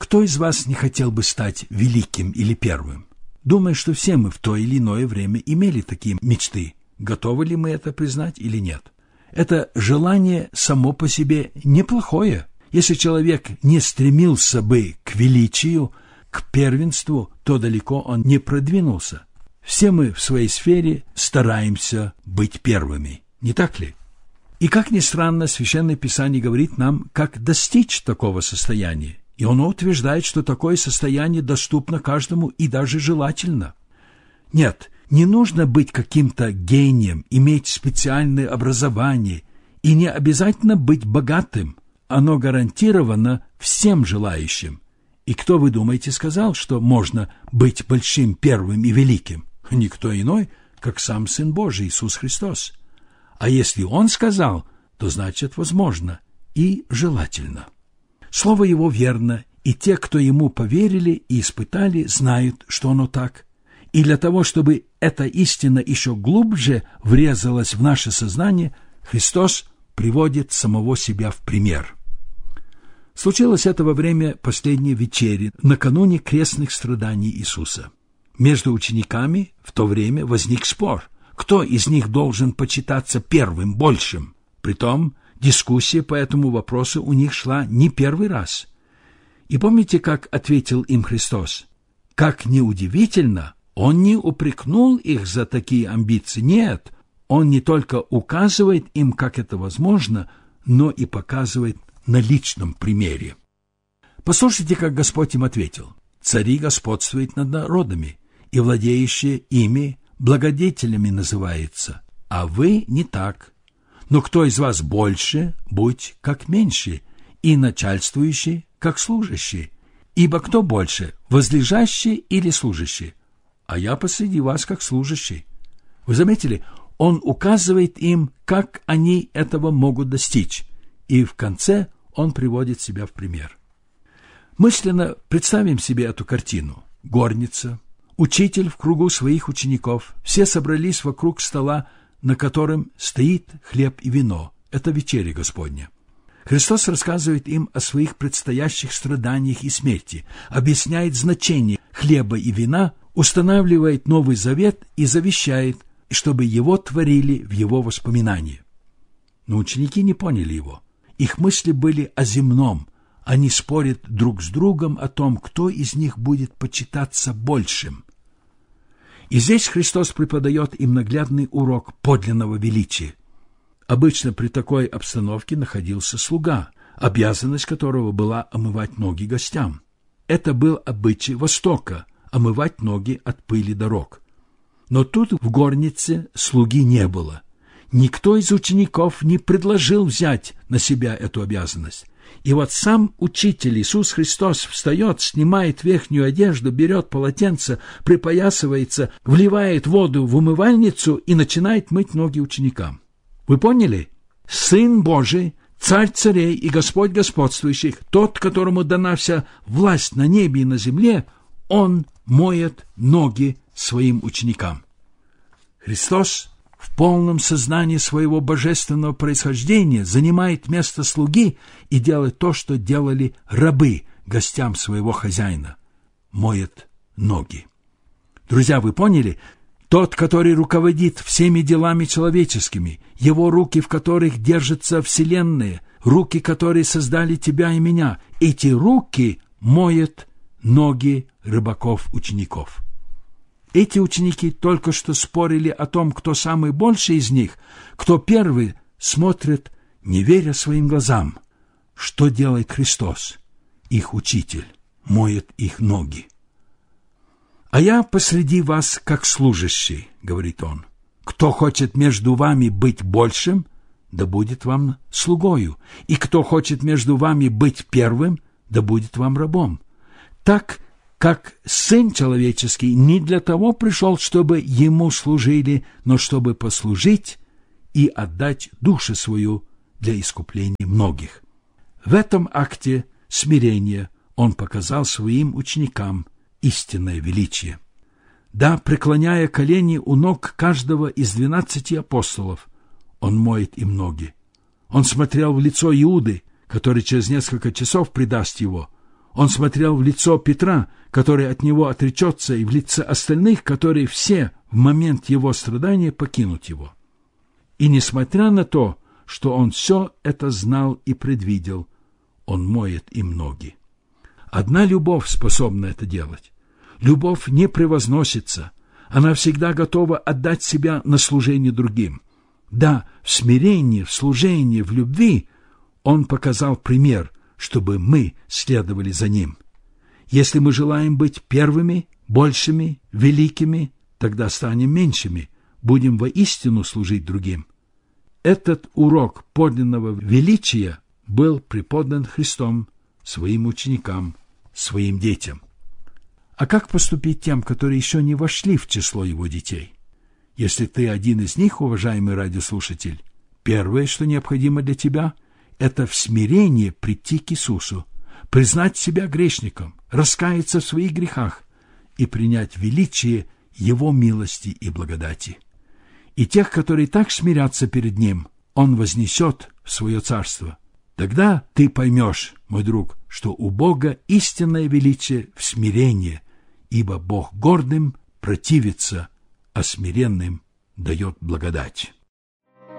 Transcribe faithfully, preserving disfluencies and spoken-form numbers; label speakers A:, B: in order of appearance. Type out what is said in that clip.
A: Кто из вас не хотел бы стать великим или первым? Думаю, что все мы в то или иное время имели такие мечты. Готовы ли мы это признать или нет? Это желание само по себе неплохое. Если человек не стремился бы к величию, к первенству, то далеко он не продвинулся. Все мы в своей сфере стараемся быть первыми, не так ли? И как ни странно, Священное Писание говорит нам, как достичь такого состояния. И оно утверждает, что такое состояние доступно каждому и даже желательно. Нет, не нужно быть каким-то гением, иметь специальное образование, и не обязательно быть богатым. Оно гарантировано всем желающим. И кто, вы думаете, сказал, что можно быть большим, первым и великим? Никто иной, как сам Сын Божий, Иисус Христос. А если Он сказал, то значит возможно и желательно. Слово Его верно, и те, кто Ему поверили и испытали, знают, что оно так. И для того, чтобы эта истина еще глубже врезалась в наше сознание, Христос приводит самого себя в пример. Случилось это во время последней вечери, накануне крестных страданий Иисуса. Между учениками в то время возник спор, кто из них должен почитаться первым, большим. Притом, дискуссия по этому вопросу у них шла не первый раз. И помните, как ответил им Христос? Как ни удивительно, Он не упрекнул их за такие амбиции. Нет, Он не только указывает им, как это возможно, но и показывает на личном примере. Послушайте, как Господь им ответил. «Цари господствуют над народами, и владеющие ими благодетелями называется, а вы не так. Но кто из вас больше, будь как меньше, и начальствующий, как служащий. Ибо кто больше, возлежащий или служащий? А я посреди вас, как служащий». Вы заметили, Он указывает им, как они этого могут достичь, и в конце Он приводит себя в пример. Мысленно представим себе эту картину. Горница, учитель в кругу своих учеников, все собрались вокруг стола, на котором стоит хлеб и вино. Это вечеря Господня. Христос рассказывает им о своих предстоящих страданиях и смерти, объясняет значение хлеба и вина, устанавливает Новый Завет и завещает, чтобы его творили в его воспоминании. Но ученики не поняли его. Их мысли были о земном. Они спорят друг с другом о том, кто из них будет почитаться большим. И здесь Христос преподает им наглядный урок подлинного величия. Обычно при такой обстановке находился слуга, обязанность которого была омывать ноги гостям. Это был обычай Востока – омывать ноги от пыли дорог. Но тут в горнице слуги не было. Никто из учеников не предложил взять на себя эту обязанность. И вот сам учитель Иисус Христос встает, снимает верхнюю одежду, берет полотенце, припоясывается, вливает воду в умывальницу и начинает мыть ноги ученикам. Вы поняли? Сын Божий, Царь царей и Господь господствующих, тот, которому дана вся власть на небе и на земле, Он моет ноги своим ученикам. Христос в полном сознании своего божественного происхождения занимает место слуги и делает то, что делали рабы гостям своего хозяина – моет ноги. Друзья, вы поняли? Тот, который руководит всеми делами человеческими, его руки, в которых держится вселенная, руки, которые создали тебя и меня, эти руки моют ноги рыбаков-учеников. Эти ученики только что спорили о том, кто самый больший из них, кто первый, смотрит, не веря своим глазам. Что делает Христос, их учитель, моет их ноги. «А я посреди вас, как служащий», — говорит он. «Кто хочет между вами быть большим, да будет вам слугою, и кто хочет между вами быть первым, да будет вам рабом. Так, как Сын Человеческий не для того пришел, чтобы Ему служили, но чтобы послужить и отдать душу свою для искупления многих». В этом акте смирения Он показал своим ученикам истинное величие. Да, преклоняя колени у ног каждого из двенадцати апостолов, Он моет им ноги. Он смотрел в лицо Иуды, который через несколько часов предаст Его. Он смотрел в лицо Петра, который от него отречется, и в лица остальных, которые все в момент его страдания покинут его. И несмотря на то, что он все это знал и предвидел, он моет им ноги. Одна любовь способна это делать. Любовь не превозносится. Она всегда готова отдать себя на служение другим. Да, в смирении, в служении, в любви он показал пример, чтобы мы следовали за ним. Если мы желаем быть первыми, большими, великими, тогда станем меньшими, будем воистину служить другим. Этот урок подлинного величия был преподан Христом своим ученикам, своим детям. А как поступить тем, которые еще не вошли в число его детей? Если ты один из них, уважаемый радиослушатель, первое, что необходимо для тебя, это в смирении прийти к Иисусу, признать себя грешником, раскаяться в своих грехах и принять величие Его милости и благодати. И тех, которые так смирятся перед Ним, Он вознесет в свое царство. Тогда ты поймешь, мой друг, что у Бога истинное величие в смирении, ибо Бог гордым противится, а смиренным дает благодать.